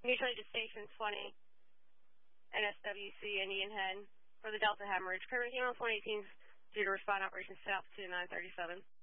Mutually to Station 20, NSWC, Indian Head, for the Delta Hemorrhage. Current email 118 due to respond operation south to 937.